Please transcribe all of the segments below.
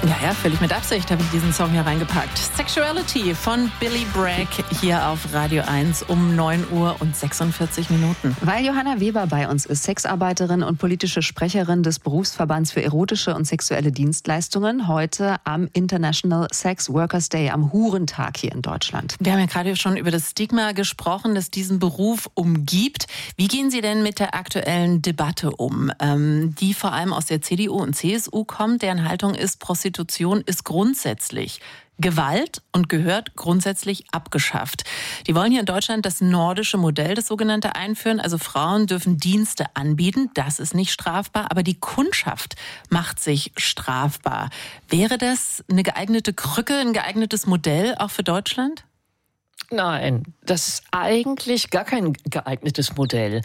Ja, völlig mit Absicht habe ich diesen Song hier reingepackt. Sexuality von Billy Bragg hier auf Radio 1 um 9:46 Minuten. Weil Johanna Weber bei uns ist, Sexarbeiterin und politische Sprecherin des Berufsverbands für erotische und sexuelle Dienstleistungen, heute am International Sex Workers Day, am Hurentag hier in Deutschland. Wir haben ja gerade schon über das Stigma gesprochen, das diesen Beruf umgibt. Wie gehen Sie denn mit der aktuellen Debatte um, die vor allem aus der CDU und CSU kommt, deren Haltung ist, Prostitution ist grundsätzlich Gewalt und gehört grundsätzlich abgeschafft. Die wollen hier in Deutschland das nordische Modell, das sogenannte, einführen. Also Frauen dürfen Dienste anbieten, das ist nicht strafbar, aber die Kundschaft macht sich strafbar. Wäre das eine geeignete Krücke, ein geeignetes Modell auch für Deutschland? Nein, das ist eigentlich gar kein geeignetes Modell.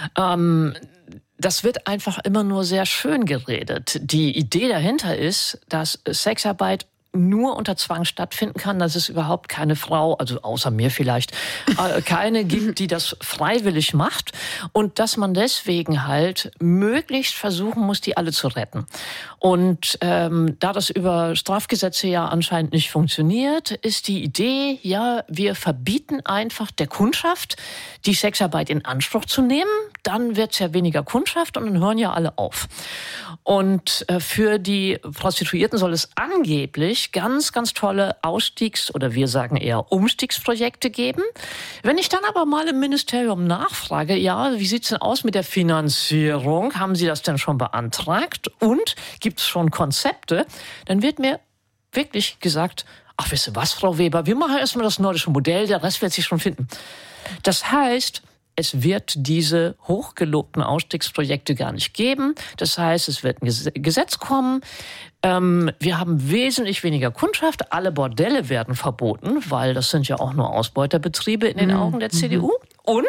Das wird einfach immer nur sehr schön geredet. Die Idee dahinter ist, dass Sexarbeit nur unter Zwang stattfinden kann, dass es überhaupt keine Frau, also außer mir vielleicht, keine gibt, die das freiwillig macht und dass man deswegen halt möglichst versuchen muss, die alle zu retten. Und da das über Strafgesetze ja anscheinend nicht funktioniert, ist die Idee, ja, wir verbieten einfach der Kundschaft, die Sexarbeit in Anspruch zu nehmen, dann wird es ja weniger Kundschaft und dann hören ja alle auf. Und für die Prostituierten soll es angeblich ganz, ganz tolle Ausstiegs- oder wir sagen eher Umstiegsprojekte geben. Wenn ich dann aber mal im Ministerium nachfrage, ja, wie sieht's denn aus mit der Finanzierung? Haben Sie das denn schon beantragt? Und gibt's schon Konzepte? Dann wird mir wirklich gesagt, ach, wisst ihr was, Frau Weber, wir machen erstmal das nordische Modell, der Rest wird sich schon finden. Das heißt, es wird diese hochgelobten Ausstiegsprojekte gar nicht geben. Das heißt, es wird ein Gesetz kommen. Wir haben wesentlich weniger Kundschaft. Alle Bordelle werden verboten, weil das sind ja auch nur Ausbeuterbetriebe in den Augen der CDU. Und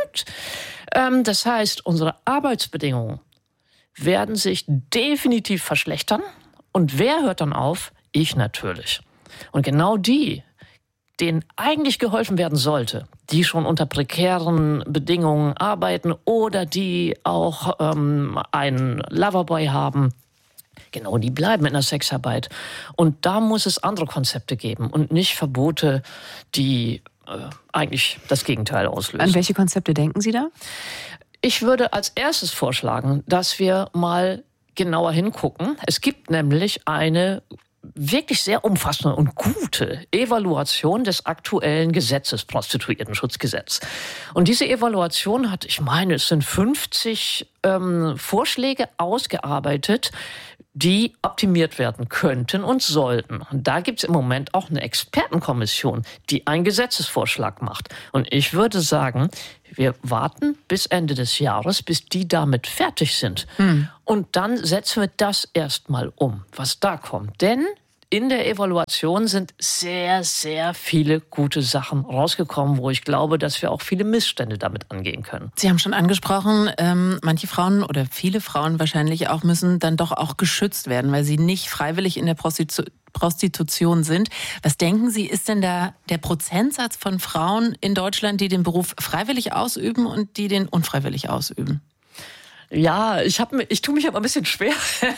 das heißt, unsere Arbeitsbedingungen werden sich definitiv verschlechtern. Und wer hört dann auf? Ich natürlich. Und genau die, denen eigentlich geholfen werden sollte, die schon unter prekären Bedingungen arbeiten oder die auch einen Loverboy haben, genau, die bleiben in der Sexarbeit. Und da muss es andere Konzepte geben und nicht Verbote, die eigentlich das Gegenteil auslösen. An welche Konzepte denken Sie da? Ich würde als erstes vorschlagen, dass wir mal genauer hingucken. Es gibt nämlich eine wirklich sehr umfassende und gute Evaluation des aktuellen Gesetzes, Prostituiertenschutzgesetz. Und diese Evaluation hat, ich meine, es sind 50 Vorschläge ausgearbeitet, die optimiert werden könnten und sollten. Und da gibt es im Moment auch eine Expertenkommission, die einen Gesetzesvorschlag macht. Und ich würde sagen, wir warten bis Ende des Jahres, bis die damit fertig sind. Und dann setzen wir das erstmal um, was da kommt. Denn in der Evaluation sind sehr, sehr viele gute Sachen rausgekommen, wo ich glaube, dass wir auch viele Missstände damit angehen können. Sie haben schon angesprochen, manche Frauen oder viele Frauen wahrscheinlich auch müssen dann doch auch geschützt werden, weil sie nicht freiwillig in der Prostitution sind. Was denken Sie, ist denn da der Prozentsatz von Frauen in Deutschland, die den Beruf freiwillig ausüben und die den unfreiwillig ausüben? Ja, ich tue mich aber ein bisschen schwer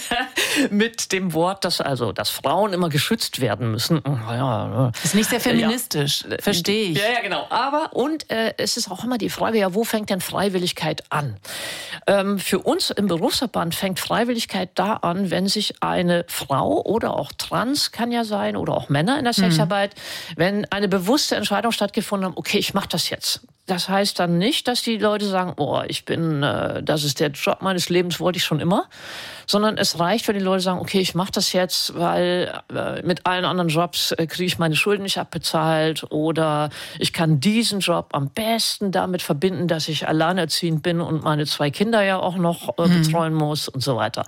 mit dem Wort, dass Frauen immer geschützt werden müssen. Ja, das ist nicht sehr feministisch, verstehe ich. Ja, genau. Aber es ist auch immer die Frage, ja, wo fängt denn Freiwilligkeit an? Für uns im Berufsverband fängt Freiwilligkeit da an, wenn sich eine Frau oder auch Trans kann ja sein oder auch Männer in der Sexarbeit, wenn eine bewusste Entscheidung stattgefunden hat, okay, ich mache das jetzt. Das heißt dann nicht, dass die Leute sagen, das ist der Job meines Lebens, wollte ich schon immer, sondern es reicht, wenn die Leute sagen, okay, ich mache das jetzt, weil mit allen anderen Jobs kriege ich meine Schulden nicht abbezahlt oder ich kann diesen Job am besten damit verbinden, dass ich alleinerziehend bin und meine 2 Kinder ja auch noch betreuen muss und so weiter.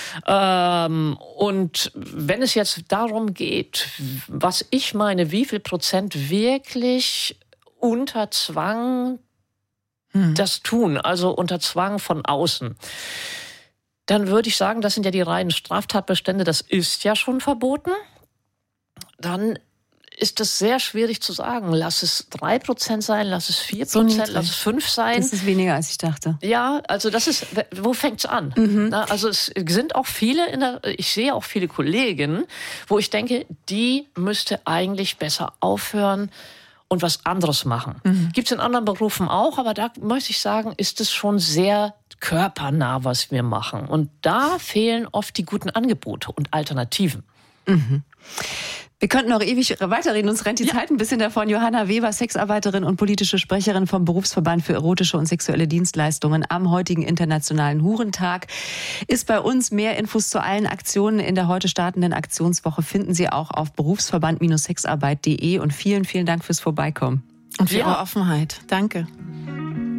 Und wenn es jetzt darum geht, was ich meine, wie viel Prozent wirklich unter Zwang das tun, also unter Zwang von außen, dann würde ich sagen, das sind ja die reinen Straftatbestände, das ist ja schon verboten. Dann ist das sehr schwierig zu sagen. Lass es 3% sein, lass es 4%, lass es 5% sein. Das ist weniger, als ich dachte. Ja, also das ist, wo fängt's an? Also es sind auch viele, ich sehe auch viele Kollegen, wo ich denke, die müsste eigentlich besser aufhören und was anderes machen. Gibt's in anderen Berufen auch, aber da möchte ich sagen, ist es schon sehr körpernah, was wir machen. Und da fehlen oft die guten Angebote und Alternativen. Wir könnten noch ewig weiterreden, uns rennt die Zeit ein bisschen davon. Johanna Weber, Sexarbeiterin und politische Sprecherin vom Berufsverband für erotische und sexuelle Dienstleistungen am heutigen Internationalen Hurentag, ist bei uns. Mehr Infos zu allen Aktionen in der heute startenden Aktionswoche finden Sie auch auf berufsverband-sexarbeit.de und vielen, vielen Dank fürs Vorbeikommen. Und für Ihre Offenheit. Danke.